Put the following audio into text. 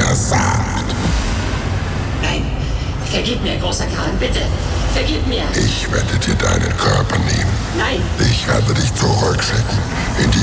versagt. Nein, vergib mir, großer Khan, bitte. Vergib mir. Ich werde dir deinen Körper nehmen. Nein. Ich werde dich zurückschicken in die